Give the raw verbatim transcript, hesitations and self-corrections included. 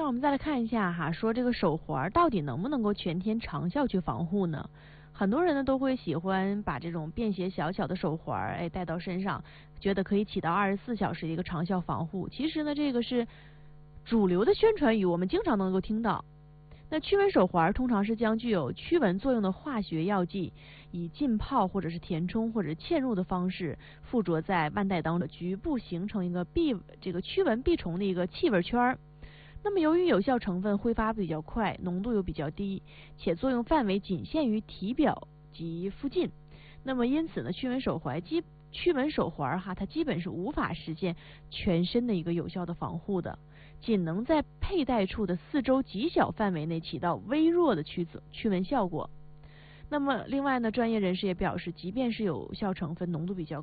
那我们再来看一下哈，说这个手环到底能不能够全天长效去防护呢？很多人呢都会喜欢把这种便携小巧的手环哎戴到身上，觉得可以起到二十四小时的一个长效防护。其实呢，这个是主流的宣传语，我们经常能够听到。那驱蚊手环通常是将具有驱蚊作用的化学药剂以浸泡或者是填充或者嵌入的方式附着在腕带当中，局部形成一个避这个驱蚊避虫的一个气味圈。那么由于有效成分挥发比较快，浓度又比较低，且作用范围仅限于体表及附近，那么因此呢，驱蚊手环基驱蚊手环哈，它基本是无法实现全身的一个有效的防护的，仅能在佩戴处的四周极小范围内起到微弱的驱驱蚊效果。那么另外呢，专业人士也表示，即便是有效成分浓度比较